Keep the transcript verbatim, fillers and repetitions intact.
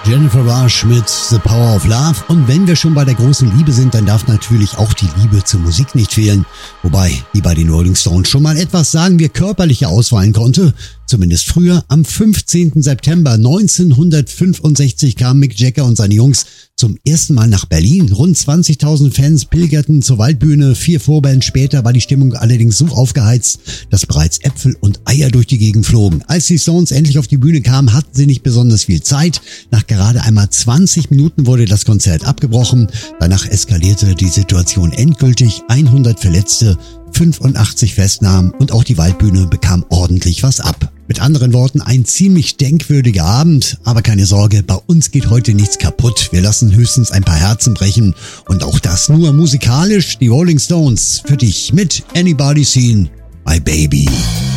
Jennifer Rush mit The Power of Love. Und wenn wir schon bei der großen Liebe sind, dann darf natürlich auch die Liebe zur Musik nicht fehlen. Wobei die bei den Rolling Stones schon mal etwas, sagen wir, körperlicher ausfallen konnte. Zumindest früher. Am fünfzehnten September neunzehnhundertfünfundsechzig kamen Mick Jagger und seine Jungs zum ersten Mal nach Berlin. Rund zwanzigtausend Fans pilgerten zur Waldbühne. Vier Vorbands später war die Stimmung allerdings so aufgeheizt, dass bereits Äpfel und Eier durch die Gegend flogen. Als die Stones endlich auf die Bühne kamen, hatten sie nicht besonders viel Zeit. Nach gerade einmal zwanzig Minuten wurde das Konzert abgebrochen. Danach eskalierte die Situation endgültig. hundert Verletzte, fünfundachtzig Festnahmen und auch die Waldbühne bekam ordentlich was ab. Mit anderen Worten, ein ziemlich denkwürdiger Abend, aber keine Sorge, bei uns geht heute nichts kaputt. Wir lassen höchstens ein paar Herzen brechen und auch das nur musikalisch. Die Rolling Stones für dich mit Anybody Seen My Baby.